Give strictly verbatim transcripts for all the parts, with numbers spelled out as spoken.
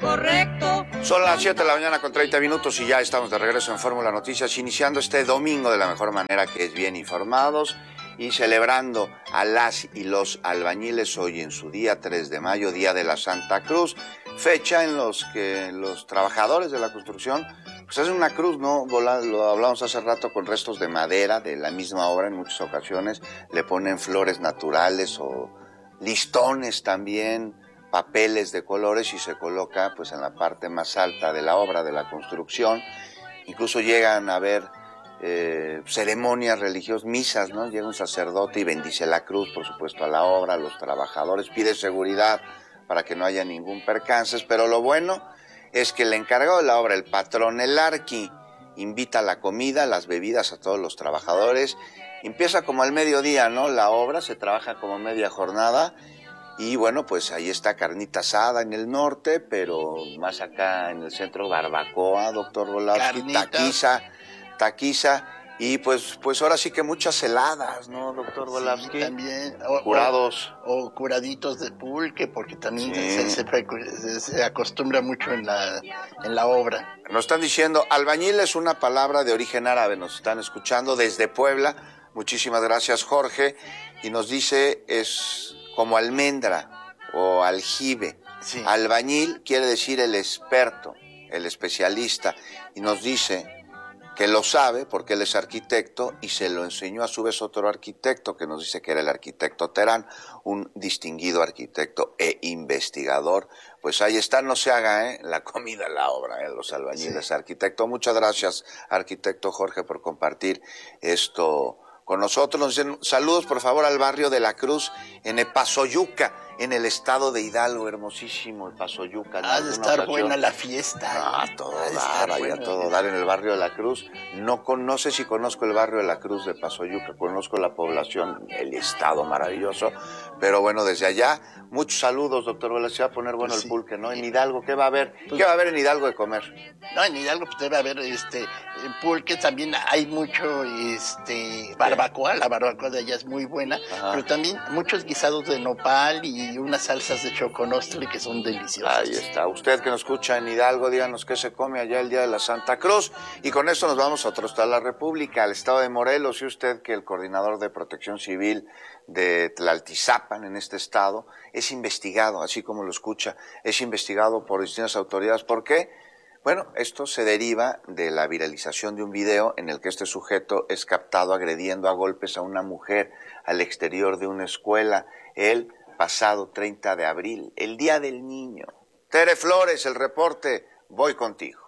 correcto. Son las siete de la mañana con treinta minutos y ya estamos de regreso en Fórmula Noticias, iniciando este domingo de la mejor manera, que es bien informados y celebrando a las y los albañiles hoy en su día tres de mayo, Día de la Santa Cruz, fecha en los que los trabajadores de la construcción pues hacen una cruz, ¿no? Lo hablamos hace rato, con restos de madera de la misma obra. En muchas ocasiones le ponen flores naturales o listones también, papeles de colores, y se coloca pues en la parte más alta de la obra, de la construcción. Incluso llegan a haber eh, ceremonias religiosas, misas, ¿no? Llega un sacerdote y bendice la cruz, por supuesto, a la obra, a los trabajadores, pide seguridad para que no haya ningún percance. Pero lo bueno es que el encargado de la obra, el patrón, el arqui, invita a la comida, las bebidas a todos los trabajadores. Empieza como al mediodía, ¿no? La obra se trabaja como media jornada. Y bueno, pues ahí está carnita asada en el norte, pero más acá en el centro, barbacoa, doctor Volavsky, taquiza, taquiza, y pues pues ahora sí que muchas heladas, ¿no, doctor Volavsky? Sí, también. O, curados. O, o curaditos de pulque, porque también sí. se, se, se acostumbra mucho en la, en la obra. Nos están diciendo, albañil es una palabra de origen árabe, nos están escuchando desde Puebla. Muchísimas gracias, Jorge. Y nos dice, es como almendra o aljibe. Sí. Albañil quiere decir el experto, el especialista, y nos dice que lo sabe porque él es arquitecto y se lo enseñó a su vez otro arquitecto que nos dice que era el arquitecto Terán, un distinguido arquitecto e investigador. Pues ahí está, no se haga ¿eh? la comida en la obra, ¿eh? Los albañiles. Sí. Arquitecto, muchas gracias, arquitecto Jorge, por compartir esto con nosotros. Nos dicen, saludos por favor al barrio de La Cruz, en Epazoyuca, en el estado de Hidalgo. Hermosísimo Epazoyuca. Ha de estar ocasión. Buena la fiesta. Ah, ¿eh? todo dar, ahí a todo dar en el barrio de La Cruz. No, con, no sé si conozco el barrio de La Cruz de Epazoyuca, conozco la población, el estado maravilloso, pero bueno, desde allá, muchos saludos, doctor Vela. Se va a poner bueno pues el sí. pulque, ¿no? En Hidalgo, ¿qué va a haber? Pues, ¿qué va a haber en Hidalgo de comer? No, en Hidalgo pues debe haber este pulque, también hay mucho este barbacoa, la barbacoa de allá es muy buena, ajá, pero también muchos guisados de nopal y unas salsas de choconostle que son deliciosas. Ahí está. Usted que nos escucha en Hidalgo, díganos qué se come allá el Día de la Santa Cruz. Y con esto nos vamos a otro estado de la República, al estado de Morelos. Y usted que el coordinador de Protección Civil de Tlaltizapan, en este estado, es investigado, así como lo escucha, es investigado por distintas autoridades. ¿Por qué? Bueno, esto se deriva de la viralización de un video en el que este sujeto es captado agrediendo a golpes a una mujer al exterior de una escuela el pasado treinta de abril, el Día del Niño. Tere Flores, el reporte, voy contigo.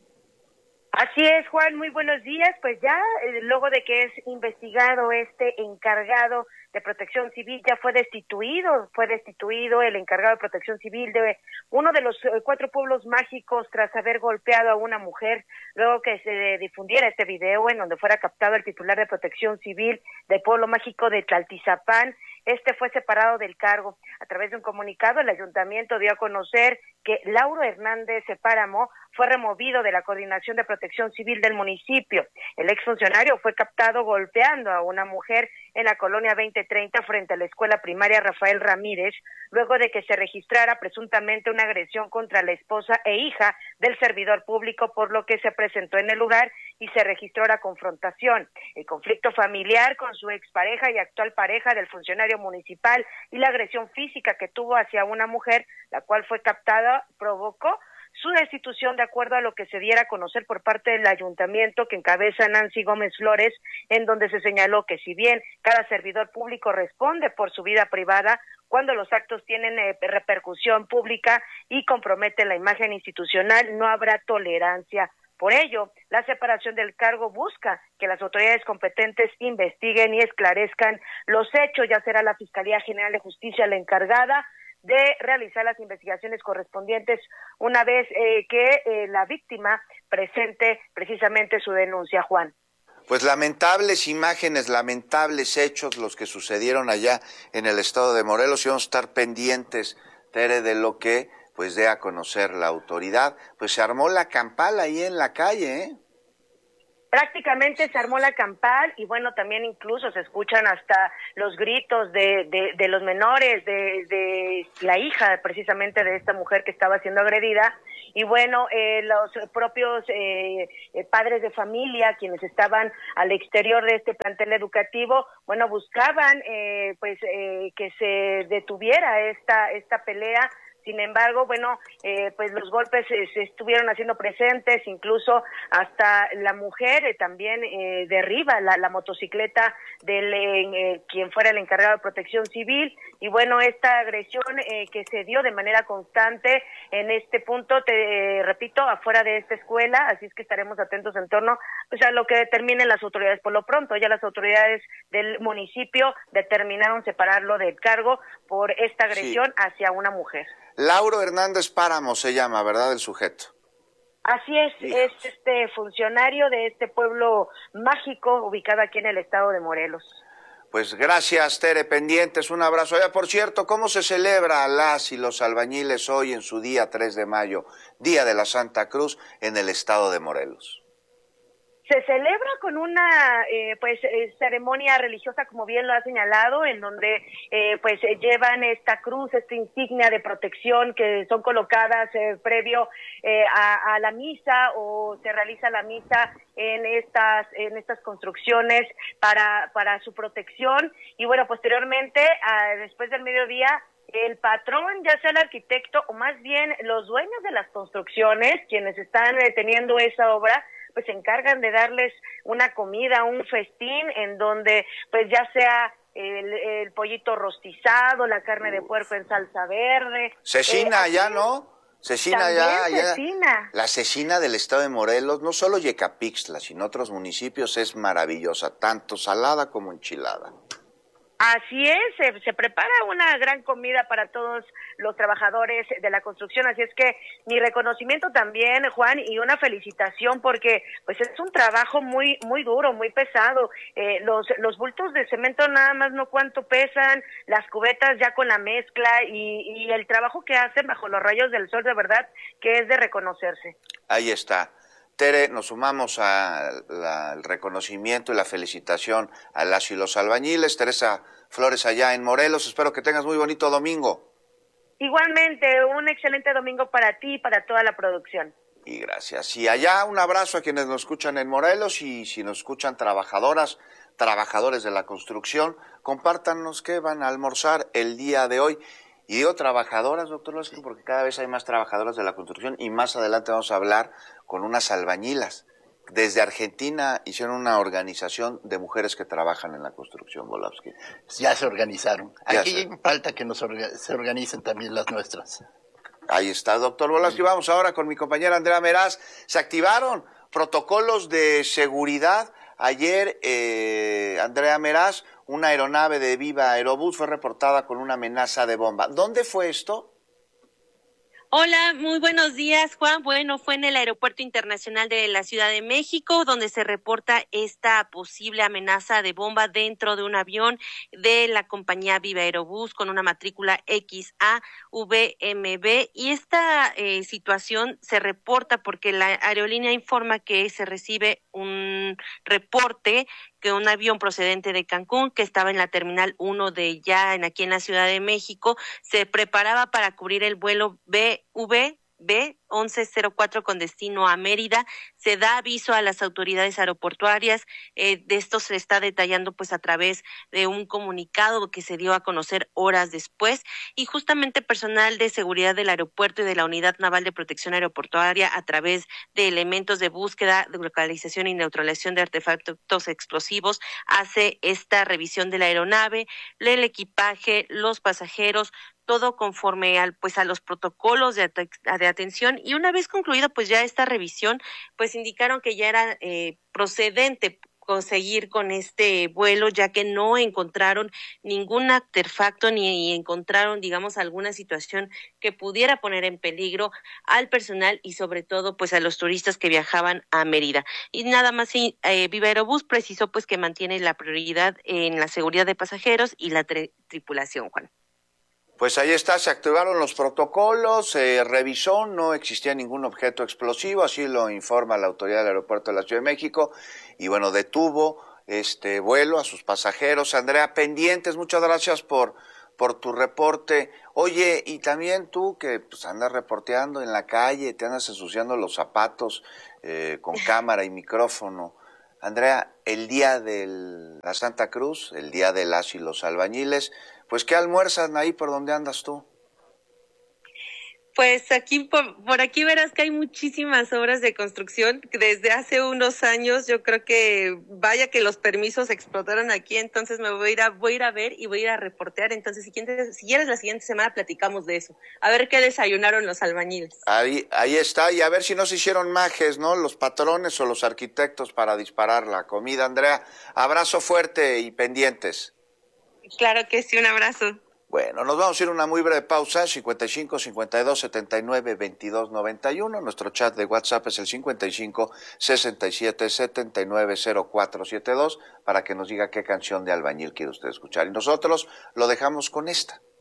Así es, Juan, muy buenos días. Pues ya, eh, luego de que es investigado este encargado de Protección Civil, ya fue destituido, fue destituido el encargado de Protección Civil de uno de los eh, cuatro pueblos mágicos tras haber golpeado a una mujer, luego que se difundiera este video en donde fuera captado el titular de Protección Civil del pueblo mágico de Tlaltizapán. Este fue separado del cargo. A través de un comunicado, el ayuntamiento dio a conocer que Lauro Hernández Páramo fue removido de la Coordinación de Protección Civil del municipio. El exfuncionario fue captado golpeando a una mujer en la colonia veinte treinta frente a la escuela primaria Rafael Ramírez, luego de que se registrara presuntamente una agresión contra la esposa e hija del servidor público, por lo que se presentó en el lugar y se registró la confrontación. El conflicto familiar con su expareja y actual pareja del funcionario municipal y la agresión física que tuvo hacia una mujer, la cual fue captada, provocó su destitución de acuerdo a lo que se diera a conocer por parte del ayuntamiento que encabeza Nancy Gómez Flores, en donde se señaló que si bien cada servidor público responde por su vida privada, cuando los actos tienen eh, repercusión pública y comprometen la imagen institucional, no habrá tolerancia. Por ello, la separación del cargo busca que las autoridades competentes investiguen y esclarezcan los hechos. Ya será la Fiscalía General de Justicia la encargada de realizar las investigaciones correspondientes una vez eh, que eh, la víctima presente precisamente su denuncia, Juan. Pues lamentables imágenes, lamentables hechos los que sucedieron allá en el estado de Morelos, y vamos a estar pendientes, Tere, de lo que pues dé a conocer la autoridad. Pues se armó la campal ahí en la calle, ¿eh? prácticamente se armó la campal y bueno, también incluso se escuchan hasta los gritos de, de, de los menores, de, de la hija precisamente de esta mujer que estaba siendo agredida. Y bueno, eh, los propios eh, eh, padres de familia, quienes estaban al exterior de este plantel educativo, bueno, buscaban eh, pues eh, que se detuviera esta esta pelea. Sin embargo, bueno, eh, pues los golpes eh, se estuvieron haciendo presentes, incluso hasta la mujer eh, también eh, derriba la, la motocicleta del eh, quien fuera el encargado de protección civil. Y bueno, esta agresión eh, que se dio de manera constante en este punto, te eh, repito, afuera de esta escuela, así es que estaremos atentos en torno pues, a lo que determinen las autoridades. Por lo pronto, ya las autoridades del municipio determinaron separarlo del cargo por esta agresión sí. hacia una mujer. Lauro Hernández Páramo se llama, ¿verdad, el sujeto? Así es, Hijos. es este funcionario de este pueblo mágico ubicado aquí en el estado de Morelos. Pues gracias, Tere, pendientes, un abrazo. Oye, por cierto, ¿cómo se celebra a las y los albañiles hoy en su día tres de mayo, Día de la Santa Cruz, en el estado de Morelos? Se celebra con una eh, pues eh, ceremonia religiosa, como bien lo ha señalado, en donde eh, pues eh, llevan esta cruz, esta insignia de protección que son colocadas eh, previo eh, a, a la misa, o se realiza la misa en estas en estas construcciones para para su protección. Y bueno, posteriormente, a, después del mediodía, el patrón, ya sea el arquitecto o más bien los dueños de las construcciones, quienes están eh, teniendo esa obra, pues se encargan de darles una comida, un festín, en donde pues ya sea el, el pollito rostizado, la carne de puerco en salsa verde. Cecina, eh, ya, ¿no? Cecina, ya, ya. Cecina. La cecina del estado de Morelos, no solo Yecapixtla, sino otros municipios, es maravillosa, tanto salada como enchilada. Así es, se, se prepara una gran comida para todos los trabajadores de la construcción, así es que mi reconocimiento también, Juan, y una felicitación, porque pues es un trabajo muy muy duro, muy pesado. Eh, los los bultos de cemento nada más no cuánto pesan, las cubetas ya con la mezcla y, y el trabajo que hacen bajo los rayos del sol, de verdad que es de reconocerse. Ahí está. Tere, nos sumamos al reconocimiento y la felicitación a las y los albañiles. Teresa Flores, allá en Morelos, espero que tengas muy bonito domingo. Igualmente, un excelente domingo para ti y para toda la producción. Y gracias. Y allá un abrazo a quienes nos escuchan en Morelos, y si nos escuchan trabajadoras, trabajadores de la construcción, compártanos qué van a almorzar el día de hoy. Y digo trabajadoras, doctor López, porque cada vez hay más trabajadoras de la construcción, y más adelante vamos a hablar con unas albañilas. Desde Argentina hicieron una organización de mujeres que trabajan en la construcción, Volavsky. Ya se organizaron. Ya Aquí se... falta que nos orga se organicen también las nuestras. Ahí está, doctor Volavsky. Sí. Vamos ahora con mi compañera Andrea Meraz. Se activaron protocolos de seguridad. Ayer, eh, Andrea Meraz, una aeronave de Viva Aerobús fue reportada con una amenaza de bomba. ¿Dónde fue esto? Hola, muy buenos días, Juan. Bueno, fue en el Aeropuerto Internacional de la Ciudad de México, donde se reporta esta posible amenaza de bomba dentro de un avión de la compañía Viva Aerobús con una matrícula X A V M B. Y esta eh, situación se reporta porque la aerolínea informa que se recibe un reporte que un avión procedente de Cancún, que estaba en la Terminal uno de ya en aquí en la Ciudad de México, se preparaba para cubrir el vuelo B V B once cero cuatro con destino a Mérida. Se da aviso a las autoridades aeroportuarias, eh, de esto se está detallando pues a través de un comunicado que se dio a conocer horas después, y justamente personal de seguridad del aeropuerto y de la Unidad Naval de Protección Aeroportuaria, a través de elementos de búsqueda, de localización y neutralización de artefactos explosivos, hace esta revisión de la aeronave, el equipaje, los pasajeros, todo conforme al pues a los protocolos de, de atención. Y una vez concluida pues ya esta revisión, pues indicaron que ya era eh, procedente conseguir con este vuelo, ya que no encontraron ningún artefacto ni encontraron, digamos, alguna situación que pudiera poner en peligro al personal y sobre todo pues a los turistas que viajaban a Mérida. Y nada más, eh, Viva Aerobús precisó pues que mantiene la prioridad en la seguridad de pasajeros y la tripulación, Juan. Pues ahí está, se activaron los protocolos, se revisó, no existía ningún objeto explosivo, así lo informa la autoridad del aeropuerto de la Ciudad de México, y bueno, detuvo este vuelo a sus pasajeros. Andrea, pendientes, muchas gracias por, por tu reporte. Oye, y también tú que pues andas reporteando en la calle, te andas ensuciando los zapatos eh, con cámara y micrófono. Andrea, el día de la Santa Cruz, el día de las y los albañiles, pues ¿qué almuerzan ahí por donde andas tú? Pues aquí por, por aquí verás que hay muchísimas obras de construcción. Desde hace unos años yo creo que vaya que los permisos explotaron aquí, entonces me voy a ir a, voy a, ir a ver y voy a ir a reportear. Entonces si quieres, si quieres la siguiente semana platicamos de eso. A ver qué desayunaron los albañiles. Ahí, ahí está, y a ver si no se hicieron majes, ¿no? Los patrones o los arquitectos para disparar la comida. Andrea, abrazo fuerte y pendientes. Claro que sí, un abrazo. Bueno, nos vamos a ir a una muy breve pausa, cincuenta y cinco, cincuenta y dos, setenta y nueve, veintidós, noventa y uno. Nuestro chat de WhatsApp es el cincuenta y cinco, sesenta y siete, setenta y nueve, cero cuatro setenta y dos para que nos diga qué canción de albañil quiere usted escuchar. Y nosotros lo dejamos con esta.